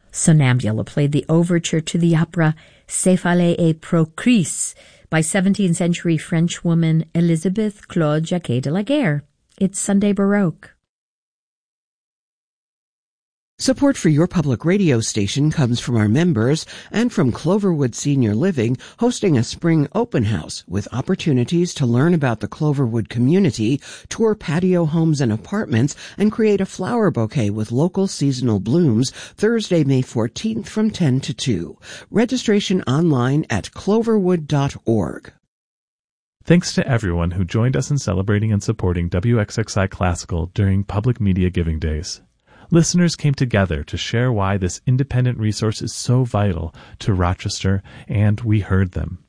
Sonnambula played the overture to the opera Céphalée et Procris by 17th century French woman Elisabeth Claude Jacquet de la Guerre. It's Sunday Baroque. Support for your public radio station comes from our members and from Cloverwood Senior Living, hosting a spring open house with opportunities to learn about the Cloverwood community, tour patio homes and apartments, and create a flower bouquet with local seasonal blooms Thursday, May 14th from 10 to 2. Registration online at cloverwood.org. Thanks to everyone who joined us in celebrating and supporting WXXI Classical during Public Media Giving Days. Listeners came together to share why this independent resource is so vital to Rochester, and we heard them.